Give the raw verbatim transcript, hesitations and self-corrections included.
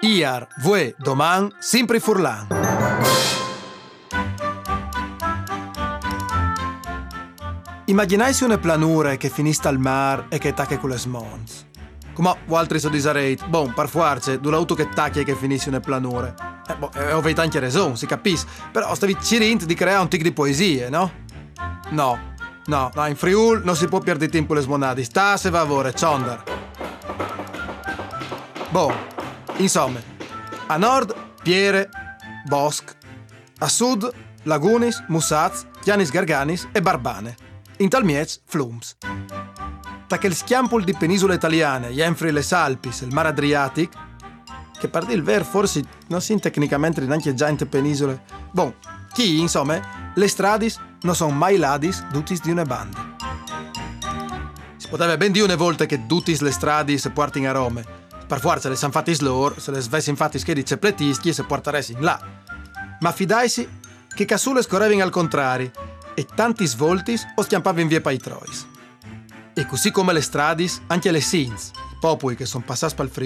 Iar, vue, doman, sempre furlan. Immaginaisi una planura che finisce al mar e che tacche con le smons. Come altri so disareit, bon, per forza, du l'auto che tacchi e che finisce una planura. Eh, boh, eh, avete anche ragione, si capisce, però stavi cirint di creare un tic di poesie, no? No, no, no, in Friul non si può perdere tempo le smonadi, sta se va a vore, ciondar. Boh, insomma, a nord, Piere, Bosch, a sud, Lagunis, Mussaz, Chianis Garganis e Barbane. In tal miez, Flums. Da che il schiampol di penisole italiane, Jenfri le Alpis e il Mar Adriatic, che per dire il ver forse non si tecnicamente neanche già in te penisole. Bon, chi, insomma, le stradis non sono mai ladis dutis di una banda. Si poteva ben dire una volta che dutis le stradis portino a Rome. Per forza le san fattis loro, se le svessi infatti schedi cepletischi e se portaresi in là. Ma fidaisi che casule scorrevano al contrario e tanti svoltis o schiampavano via pai trois. E così come le stradis, anche le sins, i popoli che sono passati per il